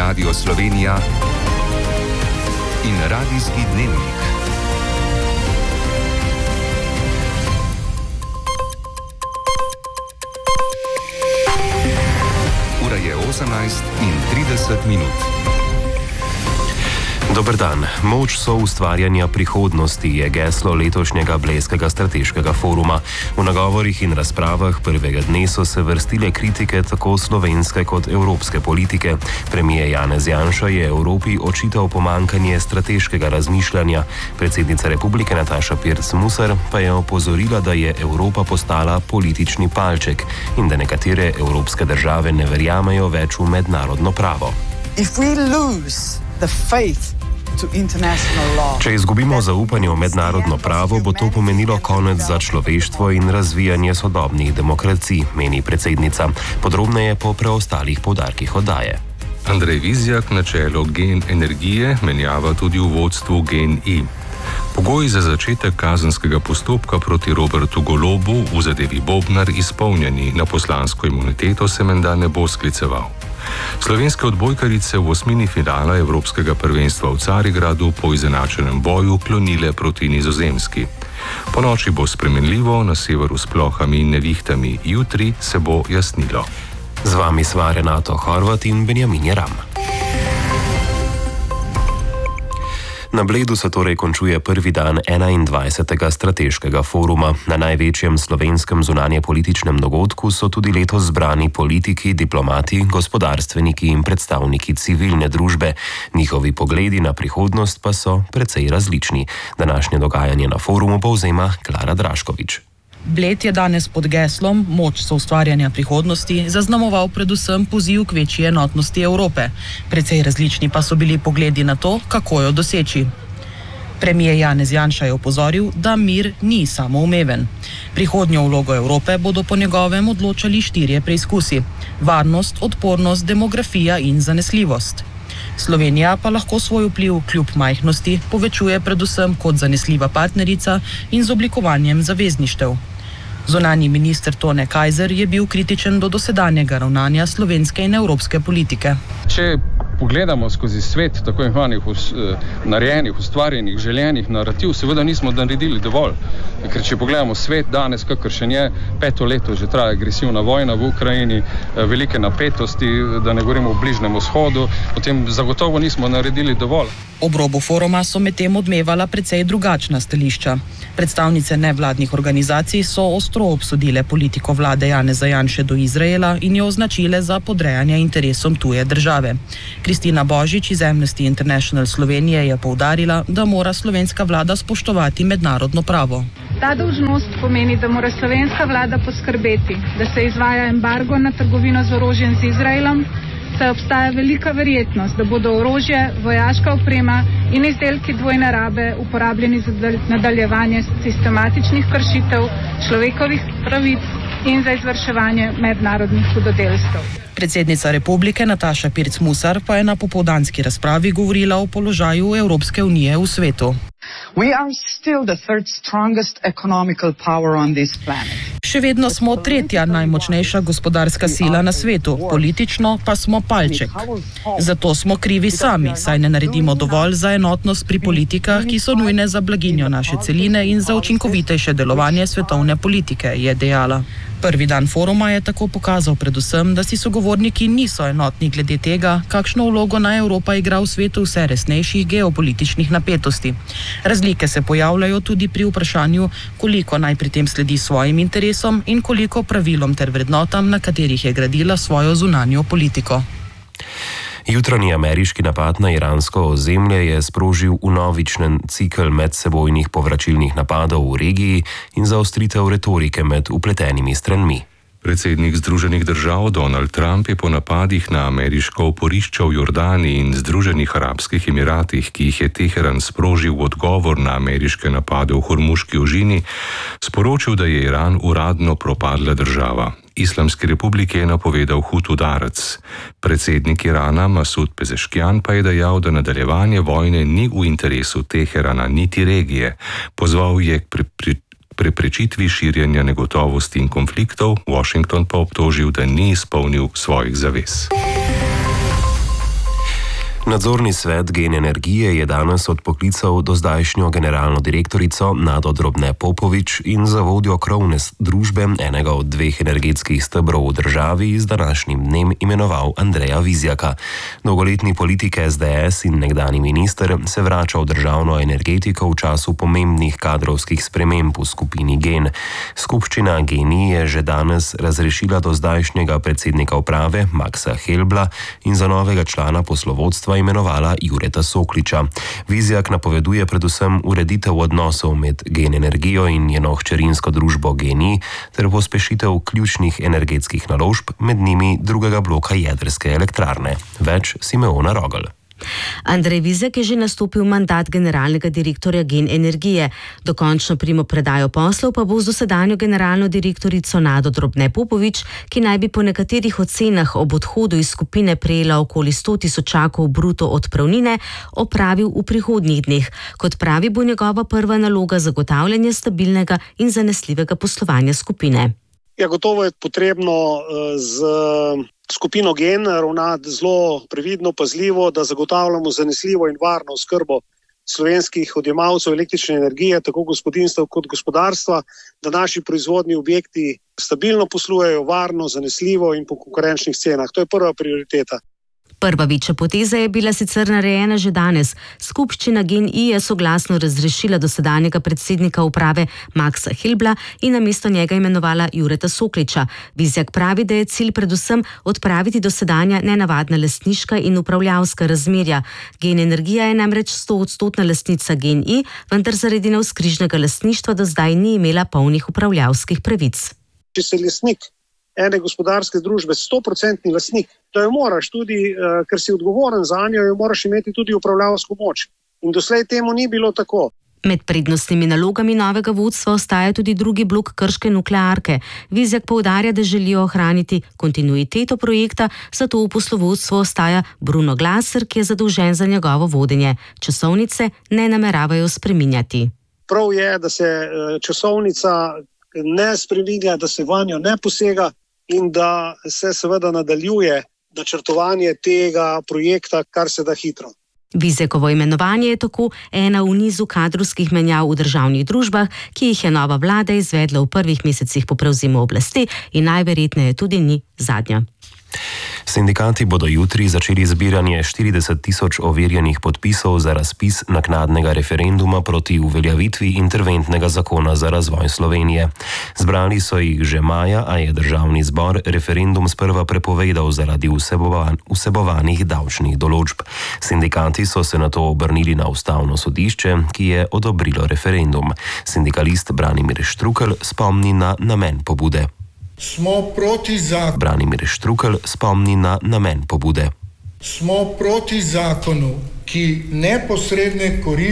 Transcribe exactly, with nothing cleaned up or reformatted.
Radio Slovenija in Radijski dnevnik. Ura je osemnajst in trideset minut. Dober dan. Moč soustvarjanja prihodnosti je geslo letošnjega Blejskega strateškega foruma. V nagovorih in razpravah prvega dne so se vrstile kritike tako slovenske kot evropske politike. Premijer Janez Janša je Evropi očital pomanjkanje strateškega razmišljanja. Predsednica republike Nataša Pirc Musar pa je opozorila, da je Evropa postala politični palček in da nekatere evropske države ne verjamejo več v mednarodno pravo. If we lose the faith Če izgubimo zaupanje v mednarodno pravo, bo to pomenilo konec za človeštvo in razvijanje sodobnih demokracij, meni predsednica. Podrobneje po preostalih poudarkih oddaje. Andrej Vizjak na čelo Gen Energije menjava tudi v vodstvu Gen I. Pogoji za začetek kazenskega postopka proti Robertu Golobu v zadevi Bobnar izpolnjeni, na poslansko imuniteto se menda ne bo skliceval. Slovenske odbojkarice v osmini finala Evropskega prvenstva v Carigradu po izenačenem boju klonile proti Nizozemski. Po noči bo spremenljivo, na severu s plohami in nevihtami, jutri se bo jasnilo. Z vami sva Renato Horvat in Benjamin Jeram. Na Bledu se torej končuje prvi dan enaindvajsetega strateškega foruma. Na največjem slovenskem zunanjepolitičnem dogodku so tudi letos zbrani politiki, diplomati, gospodarstveniki in predstavniki civilne družbe. Njihovi pogledi na prihodnost pa so precej različni. Današnje dogajanje na forumu povzema Klara Draškovič. Bled je danes pod geslom Moč soustvarjanja prihodnosti zaznamoval predvsem poziv k večji enotnosti Evrope. Precej različni pa so bili pogledi na to, kako jo doseči. Premijer Janez Janša je opozoril, da mir ni samoumeven. Prihodnjo vlogo Evrope bodo po njegovem odločali štirje preizkusi: varnost, odpornost, demografija in zanesljivost. Slovenija pa lahko svoj vpliv kljub majhnosti povečuje predvsem kot zanesljiva partnerica in z oblikovanjem zavezništev. Zunanji minister Tone Kajzer je bil kritičen do dosedanjega ravnanja slovenske in evropske politike. Če pogledamo skozi svet tako imenovanih narejenih, ustvarjenih, željenih narativ, seveda nismo naredili dovolj. Ker če pogledamo svet danes, kakršen je, peto leto že traja agresivna vojna v Ukrajini, velike napetosti, da ne govorimo o Bližnjem vzhodu, potem zagotovo nismo naredili dovolj. Ob robu foruma so medtem odmevala precej drugačna stališča. Predstavnice nevladnih organizacij so ostro obsodile politiko vlade Janeza Janše do Izraela in jo označile za podrejanje interesom tuje države. Kristina Božič iz Amnesty International Slovenije je poudarila, da mora slovenska vlada spoštovati mednarodno pravo. Ta dolžnost pomeni, da mora slovenska vlada poskrbeti, da se izvaja embargo na trgovino z orožjem z Izraelom, saj obstaja velika verjetnost, da bodo orožje, vojaška oprema in izdelki dvojne rabe uporabljeni za nadaljevanje sistematičnih kršitev človekovih pravic in za izvrševanje mednarodnih hudodelstev. Predsednica republike Nataša Pirc Musar pa je na popoldanski razpravi govorila o položaju Evropske unije v svetu. We are still the third strongest economical power on this planet. Še vedno smo tretja najmočnejša gospodarska sila na svetu, politično pa smo palček. Zato smo krivi sami, saj ne naredimo dovolj za enotnost pri politikah, ki so nujne za blaginjo naše celine in za učinkovitejše delovanje svetovne politike, je dejala. Prvi dan foruma je tako pokazal predvsem, da si sogovorniki niso enotni glede tega, kakšno vlogo naj Evropa igra v svetu vse resnejših geopolitičnih napetosti. Razlike se pojavljajo tudi pri vprašanju, koliko naj pri tem sledi svojim interesom in koliko pravilom ter vrednotam, na katerih je gradila svojo zunanjo politiko. Jutranji ameriški napad na iransko ozemlje je sprožil vnovičen cikel medsebojnih povračilnih napadov v regiji in zaostritev retorike med vpletenimi stranmi. Predsednik Združenih držav Donald Trump je po napadih na ameriško oporišče v Jordaniji in Združenih arabskih emiratih, ki jih je Teheran sprožil v odgovor na ameriške napade v Hormuški ožini, sporočil, da je Iran uradno propadla država. Islamski republiki je napovedal hud udarec. Predsednik Irana Masud Pezeškjan pa je dejal, da nadaljevanje vojne ni v interesu Teherana niti regije. Pozval je k prepričanju preprečitvi širjenja negotovosti in konfliktov, Washington pa obtožil, da ni izpolnil svojih zavez. Nadzorni svet Gen Energije je danes odpoklical dozdajšnjo generalno direktorico Nado Drobne Popovič in za vodjo krovne družbe enega od dveh energetskih stebrov v državi z današnjim dnem imenoval Andreja Vizjaka. Dolgoletni politik S D S in nekdani minister se vrača v državno energetiko v času pomembnih kadrovskih sprememb v skupini Gen. Skupščina Gen-I je že danes razrešila dozdajšnjega predsednika uprave Maksa Helbla in za novega člana poslovodstva imenovala Jureta Sokliča. Vizjak napoveduje predvsem ureditev odnosov med Gen Energijo in njeno hčerinsko družbo Gen-I ter pospešitev ključnih energetskih naložb, med njimi drugega bloka jedrske elektrarne. Več Simeona Rogel. Andrej Vizjak je že nastopil mandat generalnega direktorja Gen Energije. Dokončno primopredajo poslov pa bo z dosedanjo generalno direktorico Nado Drobne Popovič, ki naj bi po nekaterih ocenah ob odhodu iz skupine prejela okoli sto tisočakov bruto odpravnine, opravil v prihodnjih dneh. Kot pravi, bo njegova prva naloga zagotavljanje stabilnega in zanesljivega poslovanja skupine. Ja, gotovo je potrebno z skupino Gen ravnati zelo previdno, pazljivo, da zagotavljamo zanesljivo in varno oskrbo slovenskih odjemalcev električne energije, tako gospodinjstev kot gospodarstva, da naši proizvodni objekti stabilno poslujejo, varno, zanesljivo in po konkurenčnih cenah. To je prva prioriteta. Prva večja poteza je bila sicer narejena že danes. Skupščina Gen-I je soglasno razrešila dosedanjega predsednika uprave Maksa Helbla in namesto njega imenovala Jureta Sokliča. Vizjak pravi, da je cilj predvsem odpraviti dosedanja nenavadna lastniška in upravljavska razmerja. Gen Energija je namreč stoodstotna lastnica Gen-I, vendar zaradi navzkrižnega lastništva do zdaj ni imela polnih upravljavskih pravic. Če se lastnik ene gospodarske družbe stoprocentni lastnik, to jo moraš tudi, ker si odgovoren za njo, jo moraš imeti tudi upravljavsko moč. In doslej temu ni bilo tako. Med prednostnimi nalogami novega vodstva ostaja tudi drugi blok krške nuklearke. Vizjak poudarja, da želijo ohraniti kontinuiteto projekta, zato v poslovodstvu ostaja Bruno Glaser, ki je zadolžen za njegovo vodenje. Časovnice ne nameravajo spreminjati. Prav je, da se časovnica ne spreminja, da se vanjo ne posega in da se seveda nadaljuje načrtovanje tega projekta, kar se da hitro. Vizjakovo imenovanje je tako ena v nizu kadrovskih menjav v državnih družbah, ki jih je nova vlada izvedla v prvih mesecih po prevzemu oblasti in najverjetneje tudi ni zadnja. Sindikati bodo jutri začeli zbiranje štirideset tisoč overjenih podpisov za razpis naknadnega referenduma proti uveljavitvi interventnega zakona za razvoj Slovenije. Zbrali so jih že maja, a je državni zbor referendum sprva prepovedal zaradi vsebovan, vsebovanih davčnih določb. Sindikati so se nato obrnili na ustavno sodišče, ki je odobrilo referendum. Sindikalist Branimir Štrukelj spomni na namen pobude. Smo proti zakonu. Branimir Štrukelj spomni na namen pobude. Smo proti zakonu, ki neposredne koristi